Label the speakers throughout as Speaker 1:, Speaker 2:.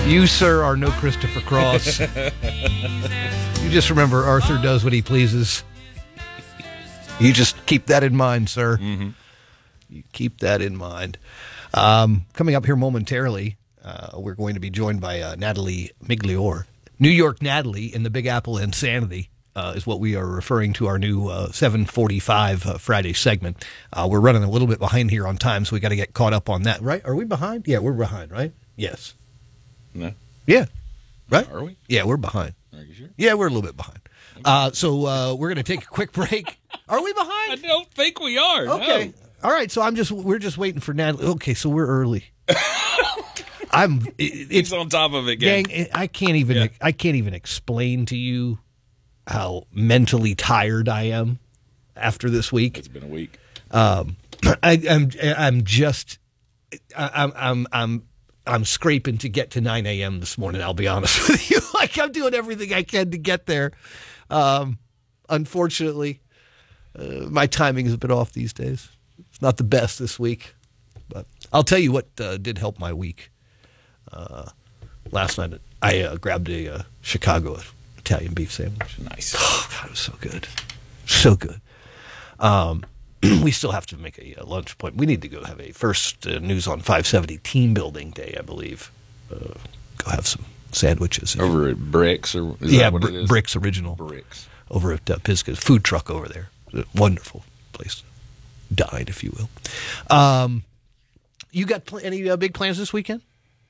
Speaker 1: You, sir, are no Christopher Cross. You just remember Arthur does what he pleases. You just keep that in mind, sir.
Speaker 2: Mm-hmm.
Speaker 1: You keep that in mind. Coming up here momentarily, we're going to be joined by Natalie Migliore. New York Natalie in the Big Apple Insanity is what we are referring to our new 7:45 Friday segment. We're running a little bit behind here on time, so we got to get caught up on that. Right? Are we behind? Yeah, we're behind, right? Yes.
Speaker 2: No.
Speaker 1: Yeah. Right?
Speaker 2: Are we?
Speaker 1: Yeah, we're behind.
Speaker 2: Are you sure?
Speaker 1: Yeah, we're a little bit behind. So we're going to take a quick break. Are we behind?
Speaker 2: I don't think we are.
Speaker 1: Okay.
Speaker 2: No.
Speaker 1: All right. So we're just waiting for Natalie. Okay. So we're early.
Speaker 2: It's on top of it, gang.
Speaker 1: I can't even explain to you how mentally tired I am after this week.
Speaker 2: It's been a week.
Speaker 1: I'm scraping to get to 9 a.m. this morning, I'll be honest with you. Like, I'm doing everything I can to get there. Unfortunately, my timing is a bit off these days. It's not the best this week. But I'll tell you what did help my week. Last night, I grabbed a Chicago Italian beef sandwich.
Speaker 2: Nice.
Speaker 1: Oh, God, it was so good. So good. We still have to make a lunch appointment. We need to go have a first News on 570 team building day, I believe. Go have some sandwiches.
Speaker 2: Over at Bricks? Or is that what it is?
Speaker 1: Bricks Original.
Speaker 2: Bricks.
Speaker 1: Over at Pisgah's food truck over there. A wonderful place to dine, if you will. You got any big plans this weekend?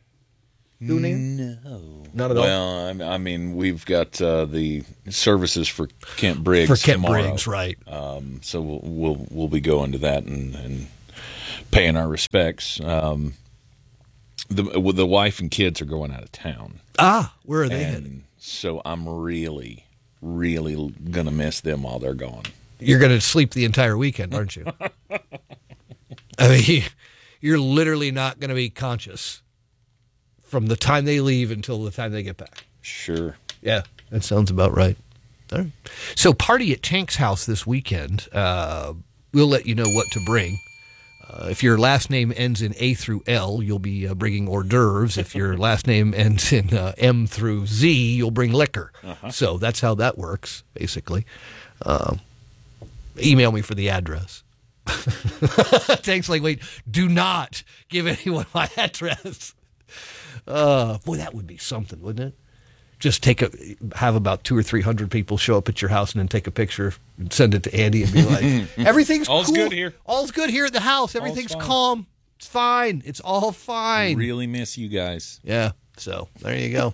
Speaker 2: No.
Speaker 1: Not at all?
Speaker 2: Well, I mean, we've got the services for Kent Briggs
Speaker 1: For Kent
Speaker 2: tomorrow.
Speaker 1: Briggs, right.
Speaker 2: So we'll be going to that and paying our respects. The wife and kids are going out of town.
Speaker 1: Where are they heading?
Speaker 2: So I'm really, really going to miss them while they're gone.
Speaker 1: You're going to sleep the entire weekend, aren't you? I mean, you're literally not going to be conscious from the time they leave until the time they get back.
Speaker 2: Sure.
Speaker 1: Yeah, that sounds about right. All right. So party at Tank's house this weekend. We'll let you know what to bring. If your last name ends in A through L, you'll be bringing hors d'oeuvres. If your last name ends in M through Z, you'll bring liquor. Uh-huh. So that's how that works, basically. Email me for the address. Tank's like, wait, do not give anyone my address. Boy, that would be something, wouldn't it? Just have about 200 or 300 people show up at your house and then take a picture and send it to Andy and be like, everything's
Speaker 2: All's
Speaker 1: cool.
Speaker 2: good here.
Speaker 1: All's good here at the house. Everything's calm. It's fine. It's all fine.
Speaker 2: Really miss you guys.
Speaker 1: Yeah. So there you go.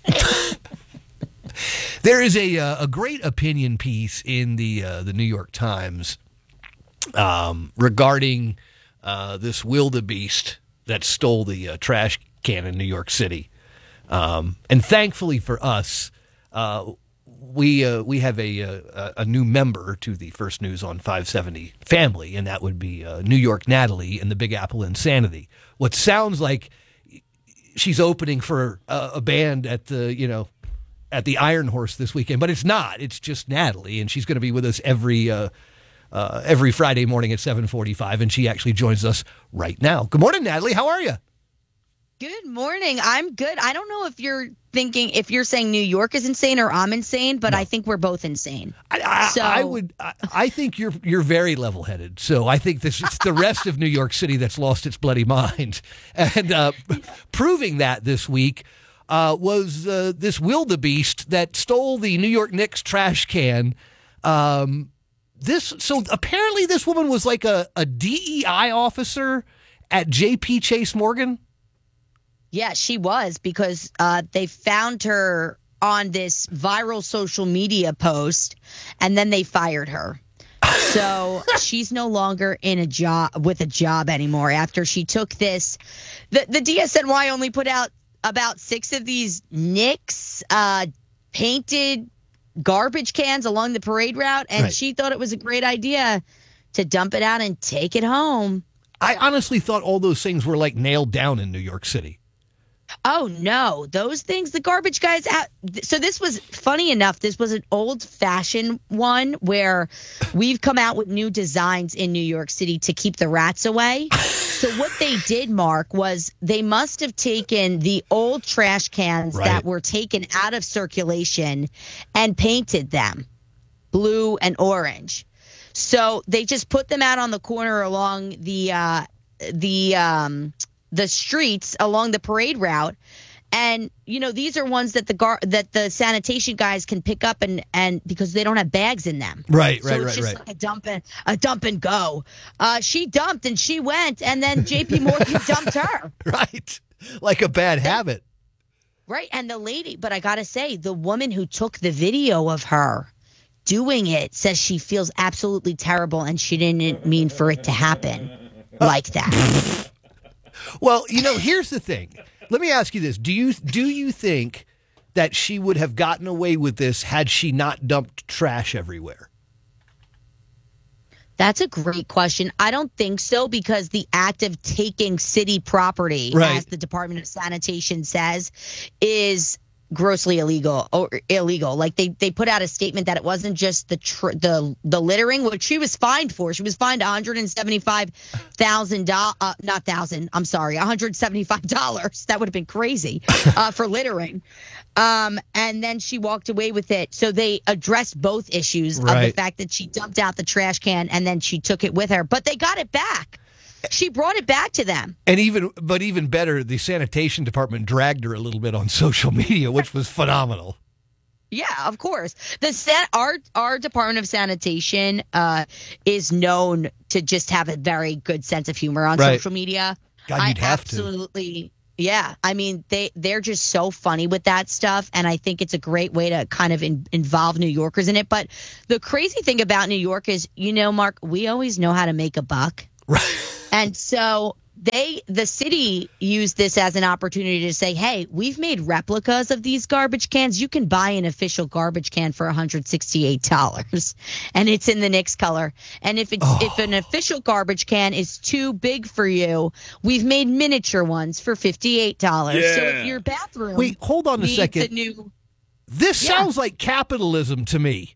Speaker 1: There is a great opinion piece in the New York Times regarding this wildebeest that stole the trash can in New York City. And thankfully for us, we have a new member to the First News on 570 family, and that would be New York Natalie in the Big Apple Insanity. What sounds like she's opening for a band at the Iron Horse this weekend, but it's not. It's just Natalie, and she's going to be with us every Friday morning at 7:45, and she actually joins us right now. Good morning, Natalie. How are you?
Speaker 3: Good morning. I'm good. I don't know if you're saying New York is insane or I'm insane, but no. I think we're both insane.
Speaker 1: I think you're very level-headed. So I think it's the rest of New York City that's lost its bloody mind. And proving that this week was this wildebeest that stole the New York Knicks trash can. So apparently this woman was like a DEI officer at J.P. Chase Morgan.
Speaker 3: Yeah, she was, because they found her on this viral social media post, and then they fired her. So she's no longer with a job anymore after she took this. The DSNY only put out about 6 of these Knicks painted garbage cans along the parade route, and right. She thought it was a great idea to dump it out and take it home.
Speaker 1: I honestly thought all those things were like nailed down in New York City.
Speaker 3: Oh no, those things, the garbage guys out. So this was funny enough. This was an old fashioned one where we've come out with new designs in New York City to keep the rats away. So what they did, Mark, was they must have taken the old trash cans that were taken out of circulation and painted them blue and orange. So they just put them out on the corner along the streets along the parade route. And, these are ones that the sanitation guys can pick up and because they don't have bags in them.
Speaker 1: Right.
Speaker 3: So it's just like a dump and go. She dumped and she went, and then JP Morgan dumped her.
Speaker 1: Right. Like a bad habit.
Speaker 3: Right. And the lady, but I got to say, the woman who took the video of her doing it says she feels absolutely terrible and she didn't mean for it to happen like that.
Speaker 1: Well, here's the thing. Let me ask you this. Do you think that she would have gotten away with this had she not dumped trash everywhere?
Speaker 3: That's a great question. I don't think so, because the act of taking city property, as the Department of Sanitation says, is grossly illegal. Like they put out a statement that it wasn't just the littering, which she was fined for. She was fined $175. That would have been crazy for littering. And then she walked away with it. So they addressed both issues of the fact that she dumped out the trash can and then she took it with her, but they got it back. She brought it back to them. And
Speaker 1: even better, the sanitation department dragged her a little bit on social media, which was phenomenal.
Speaker 3: Yeah, of course. Our Department of Sanitation is known to just have a very good sense of humor on social media.
Speaker 1: God, you'd have
Speaker 3: absolutely. Yeah, I mean, they're just so funny with that stuff, and I think it's a great way to kind of involve New Yorkers in it. But the crazy thing about New York is, Mark, we always know how to make a buck.
Speaker 1: Right.
Speaker 3: And so the city used this as an opportunity to say, hey, we've made replicas of these garbage cans. You can buy an official garbage can for $168, and it's in the Knicks color. And if an official garbage can is too big for you, we've made miniature ones for $58.
Speaker 2: Yeah.
Speaker 3: So if your bathroom
Speaker 1: Wait, hold on a second. This sounds like capitalism to me.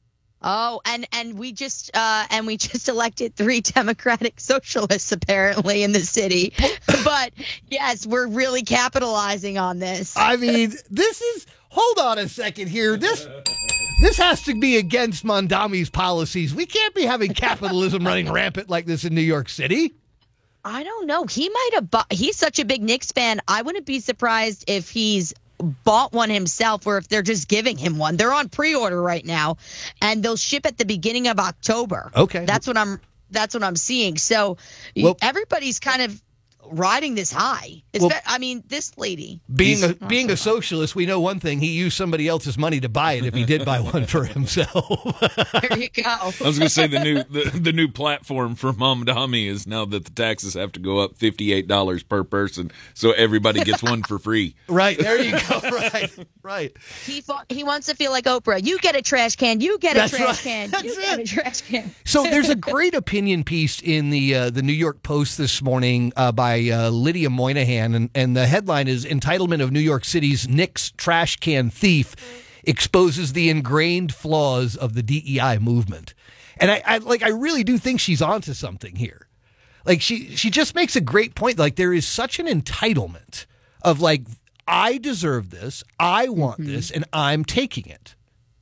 Speaker 3: Oh, and we just elected 3 Democratic socialists apparently in the city. But yes, we're really capitalizing on this.
Speaker 1: I mean, hold on a second here. This has to be against Mondami's policies. We can't be having capitalism running rampant like this in New York City.
Speaker 3: I don't know. He might have he's such a big Knicks fan. I wouldn't be surprised if he's bought one himself or if they're just giving him one. They're on pre-order right now and they'll ship at the beginning of October.
Speaker 1: Okay.
Speaker 3: That's what I'm seeing. So everybody's kind of riding this high. This lady
Speaker 1: being a socialist, we know one thing: he used somebody else's money to buy it if he did buy one for himself.
Speaker 3: There you go.
Speaker 2: I was going to say the new platform for Mamdani is now that the taxes have to go up $58 per person, so everybody gets one for free.
Speaker 1: Right, there you go. Right.
Speaker 3: He wants to feel like Oprah. You get a trash can. You get a trash can.
Speaker 1: That's
Speaker 3: you
Speaker 1: it.
Speaker 3: get a trash can.
Speaker 1: So there's a great opinion piece in the New York Post this morning by Lydia Moynihan, and the headline is "Entitlement of New York City's Knicks Trash Can Thief Exposes the Ingrained Flaws of the DEI Movement." And I really do think she's onto something here. Like she just makes a great point. Like there is such an entitlement of like, I deserve this, I want this, and I'm taking it.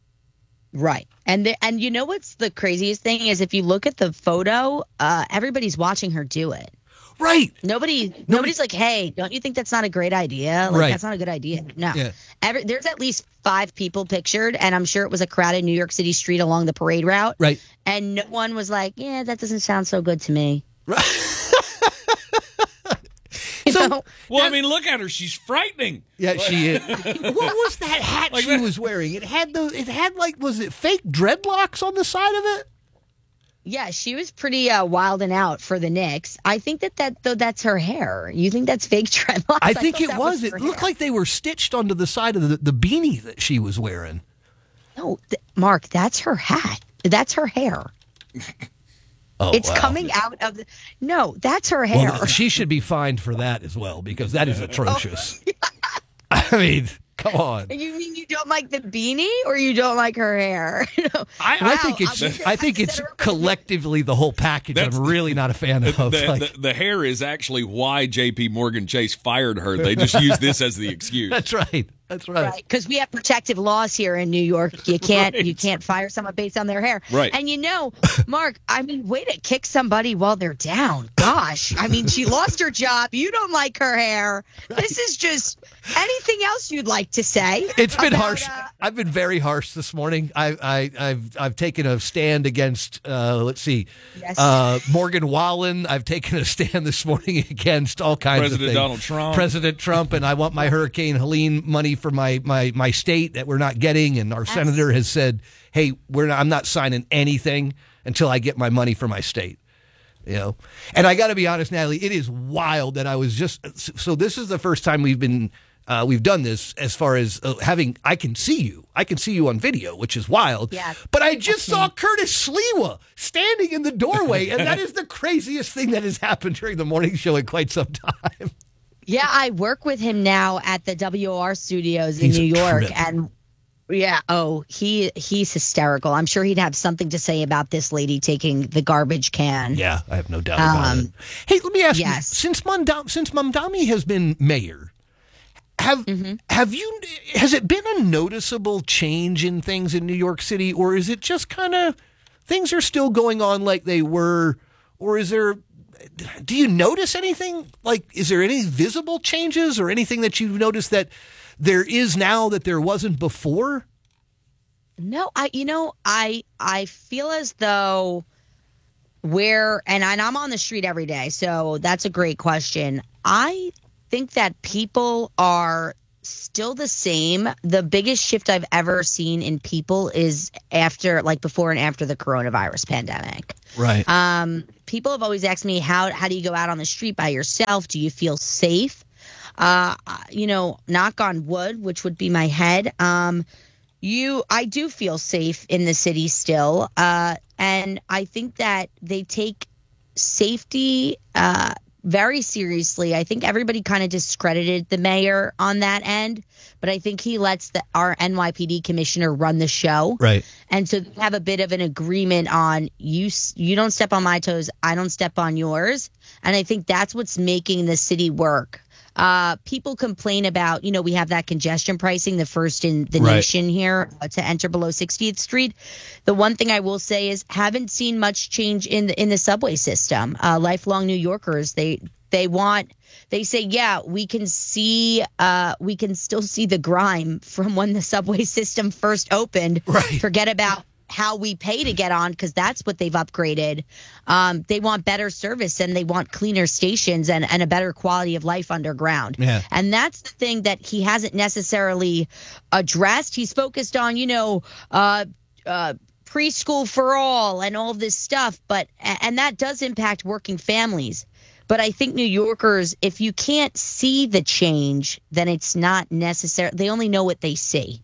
Speaker 3: Right. And you know what's the craziest thing is if you look at the photo, everybody's watching her do it.
Speaker 1: Right.
Speaker 3: Nobody's like, hey, don't you think that's not a great idea? Like, that's not a good idea. No. Yeah. There's at least 5 people pictured, and I'm sure it was a crowded New York City street along the parade route.
Speaker 1: Right.
Speaker 3: And no one was like, yeah, that doesn't sound so good to me.
Speaker 1: Right.
Speaker 2: Well, I mean, look at her. She's frightening.
Speaker 1: Yeah, she is. What was that hat she was wearing? It had was it fake dreadlocks on the side of it?
Speaker 3: Yeah, she was pretty wild and out for the Knicks. I think that's her hair. You think that's fake dreadlocks?
Speaker 1: I think it was. It looked like they were stitched onto the side of the beanie that she was wearing.
Speaker 3: No, Mark, that's her hat. That's her hair.
Speaker 1: Oh,
Speaker 3: it's coming out of the... No, that's her hair.
Speaker 1: Well, she should be fined for that as well, because that is atrocious. I mean, come on.
Speaker 3: You mean you don't like the beanie, or you don't like her hair?
Speaker 1: I think it's collectively the whole package. I'm really not a fan of.
Speaker 2: The hair is actually why J.P. Morgan Chase fired her. They just use this as the excuse.
Speaker 1: That's right. That's right.
Speaker 3: Because we have protective laws here in New York. You can't fire someone based on their hair.
Speaker 2: Right.
Speaker 3: And Mark, I mean, way to kick somebody while they're down. Gosh. I mean, she lost her job. You don't like her hair. Right. This is just anything else you'd like to say.
Speaker 1: It's been harsh. I've been very harsh this morning. I've taken a stand against Morgan Wallen. I've taken a stand this morning against all kinds of things. President Trump, and I want my Hurricane Helene money for my state that we're not getting, and our senator has said, "Hey, I'm not signing anything until I get my money for my state." And I got to be honest, Natalie, it is wild that I was just so. This is the first time we've done this as far as I can see you on video, which is wild.
Speaker 3: Yeah,
Speaker 1: but I just saw Curtis Sliwa standing in the doorway, and that is the craziest thing that has happened during the morning show in quite some time.
Speaker 3: Yeah, I work with him now at the WOR studios in New York, and he's hysterical. I'm sure he'd have something to say about this lady taking the garbage can.
Speaker 1: Yeah, I have no doubt about it. Hey, let me ask you, since Mamdani has been mayor, has it been a noticeable change in things in New York City, or is it just kind of things are still going on like they were, or do you notice anything? Like, is there any visible changes or anything that you've noticed that there is now that there wasn't before?
Speaker 3: No, I feel as though and I'm on the street every day, so that's a great question. I think that people are still the same. The biggest shift I've ever seen in people is before and after the coronavirus pandemic.
Speaker 1: Right.
Speaker 3: People have always asked me, how do you go out on the street by yourself? Do you feel safe? Knock on wood, which would be my head. I do feel safe in the city still. And I think that they take safety very seriously. I think everybody kind of discredited the mayor on that end, but I think he lets our NYPD commissioner run the show.
Speaker 1: Right.
Speaker 3: And so they have a bit of an agreement on you don't step on my toes, I don't step on yours. And I think that's what's making the city work. People complain about, we have that congestion pricing, the first in the nation here to enter below 60th Street. The one thing I will say is haven't seen much change in the subway system. Lifelong New Yorkers, they say, yeah, we can still see the grime from when the subway system first opened.
Speaker 1: Right.
Speaker 3: Forget about how we pay to get on, because that's what they've upgraded. They want better service, and they want cleaner stations and a better quality of life underground.
Speaker 1: Yeah.
Speaker 3: And that's the thing that he hasn't necessarily addressed. He's focused on, preschool for all and all this stuff, and that does impact working families. But I think New Yorkers, if you can't see the change, then it's not necessary. They only know what they see.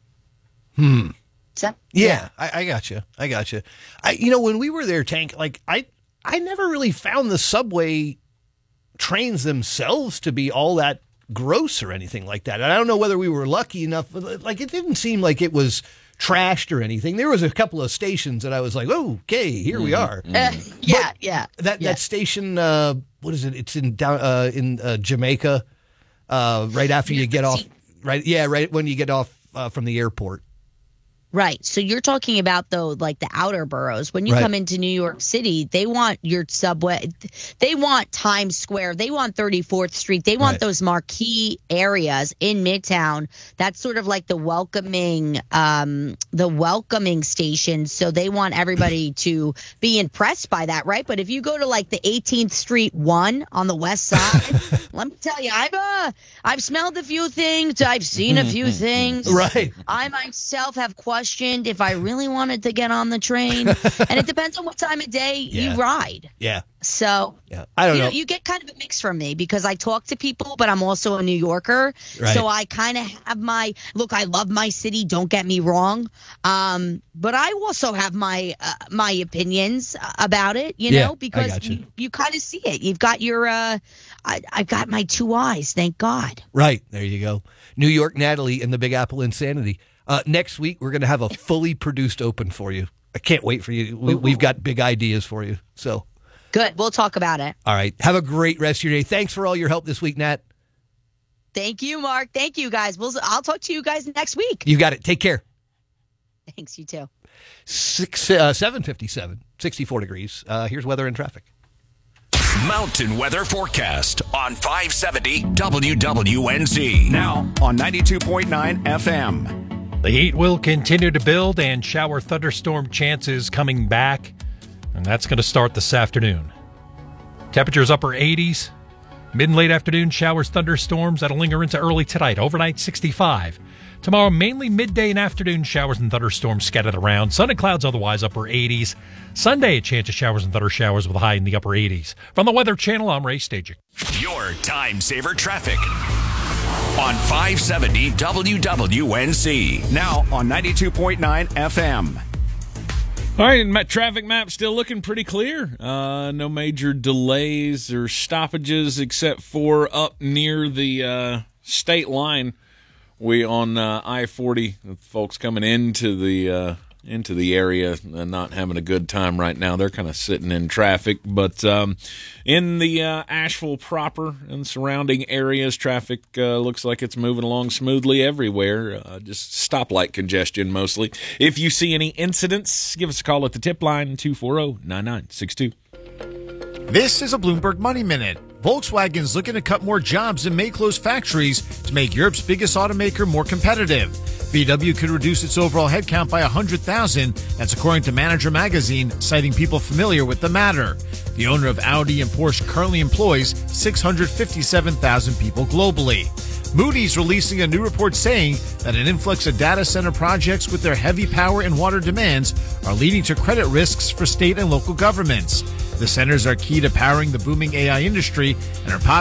Speaker 1: Yeah, I got you. When we were there, Tank, I never really found the subway trains themselves to be all that gross or anything like that. And I don't know whether we were lucky enough. It didn't seem like it was trashed or anything. There was a couple of stations that I was like, oh, okay, here we are. That station, what is it? It's in Jamaica, right after you get off. Right. Yeah. Right when you get off from the airport.
Speaker 3: Right. So you're talking about, though, like the outer boroughs. When you come into New York City, they want your subway. They want Times Square. They want 34th Street. They want those marquee areas in Midtown. That's sort of like the welcoming station. So they want everybody to be impressed by that, right? But if you go to like the 18th Street 1 on the west side, let me tell you, I've smelled a few things. I've seen a few things.
Speaker 1: Right.
Speaker 3: I myself have questioned if I really wanted to get on the train. And it depends on what time of day you ride.
Speaker 1: Yeah.
Speaker 3: So,
Speaker 1: I don't know.
Speaker 3: You get kind of a mix from me because I talk to people, but I'm also a New Yorker.
Speaker 1: Right.
Speaker 3: So I kind of have I love my city, don't get me wrong. But I also have my opinions about it, because you kind of see it. You've got your, I got my 2 eyes, thank God.
Speaker 1: Right. There you go. New York Natalie and the Big Apple Insanity. Next week, we're going to have a fully produced open for you. I can't wait for you. We've got big ideas for you. So
Speaker 3: good. We'll talk about it.
Speaker 1: All right. Have a great rest of your day. Thanks for all your help this week, Nat.
Speaker 3: Thank you, Mark. Thank you, guys. I'll talk to you guys next week.
Speaker 1: You got it. Take care.
Speaker 3: Thanks. You too.
Speaker 1: 7:57, 64 degrees. Here's weather and traffic.
Speaker 4: Mountain weather forecast on 570 WWNZ. Now on 92.9 FM.
Speaker 5: The heat will continue to build and shower thunderstorm chances coming back, and that's going to start this afternoon. Temperatures upper 80s. Mid and late afternoon showers, thunderstorms that'll linger into early tonight. Overnight 65. Tomorrow, mainly midday and afternoon showers and thunderstorms scattered around. Sun and clouds otherwise upper 80s. Sunday, a chance of showers and thunder showers with a high in the upper 80s. From the Weather Channel, I'm Ray Stajic.
Speaker 4: Your time saver traffic on 570 WWNZ. Now on 92.9 FM.
Speaker 2: All right, and traffic map still looking pretty clear. No major delays or stoppages except for up near the state line. We on I-40, folks coming into the area not having a good time right now. They're kind of sitting in traffic, but in the Asheville proper and surrounding areas, traffic looks like it's moving along smoothly everywhere. Just stoplight congestion mostly. If you see any incidents, give us a call at the tip line 240-9962.
Speaker 6: This is a Bloomberg Money Minute. Volkswagen's looking to cut more jobs and may close factories to make Europe's biggest automaker more competitive. VW could reduce its overall headcount by 100,000. That's according to Manager Magazine, citing people familiar with the matter. The owner of Audi and Porsche currently employs 657,000 people globally. Moody's releasing a new report saying that an influx of data center projects with their heavy power and water demands are leading to credit risks for state and local governments. The centers are key to powering the booming AI industry and are